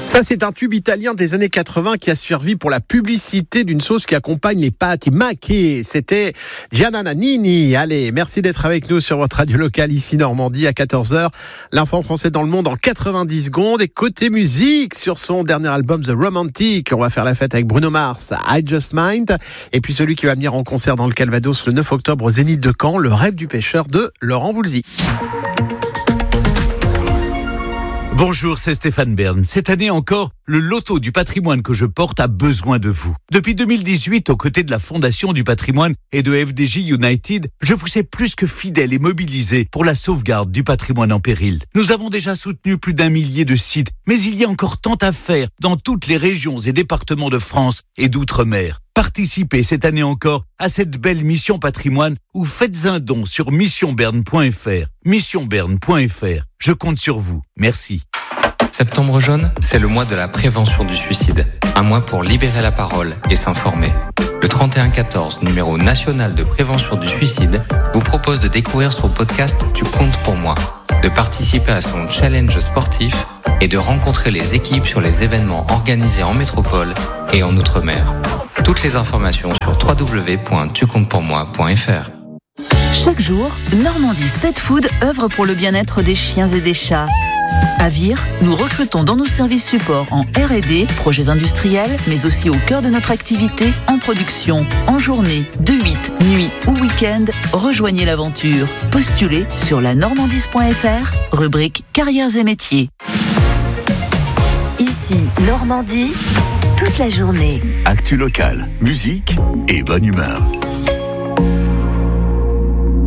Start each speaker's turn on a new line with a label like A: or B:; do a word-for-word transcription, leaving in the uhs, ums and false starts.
A: Ça, c'est un tube italien des années quatre-vingts qui a servi pour la publicité d'une sauce qui accompagne les pâtes Macchi. C'était Gianna Nannini. Allez, merci d'être avec nous sur votre radio locale ici Normandie à quatorze heures. L'info en français dans le monde en quatre-vingt-dix secondes. Et côté musique, sur son dernier album The Romantic, on va faire la fête avec Bruno Mars, I Just Mind. Et puis celui qui va venir en concert dans le Calvados le neuf octobre au Zénith de Caen, Le Rêve du pêcheur de Laurent Voulzy.
B: Bonjour, c'est Stéphane Bern. Cette année encore, le loto du patrimoine que je porte a besoin de vous. Depuis deux mille dix-huit, aux côtés de la Fondation du patrimoine et de F D J United, je vous sais plus que fidèle et mobilisé pour la sauvegarde du patrimoine en péril. Nous avons déjà soutenu plus d'un millier de sites, mais il y a encore tant à faire dans toutes les régions et départements de France et d'outre-mer. Participez cette année encore à cette belle mission patrimoine ou faites un don sur mission bern point f r. mission bern point f r. Je compte sur vous. Merci.
C: Septembre jaune, c'est le mois de la prévention du suicide. Un mois pour libérer la parole et s'informer. Le trente et un quatorze, numéro national de prévention du suicide, vous propose de découvrir son podcast Tu comptes pour moi, de participer à son challenge sportif et de rencontrer les équipes sur les événements organisés en métropole et en outre-mer. Toutes les informations sur w w w point tu comptes pour moi point f r.
D: Chaque jour, Normandie's Pet Food œuvre pour le bien-être des chiens et des chats. À Vire, nous recrutons dans nos services supports en R et D, projets industriels, mais aussi au cœur de notre activité, en production, en journée, de huit, nuit ou week-end. Rejoignez l'aventure. Postulez sur la normandise point f r, rubrique carrières et métiers.
E: Ici, Normandie, toute la journée.
F: Actu locale, musique et bonne humeur.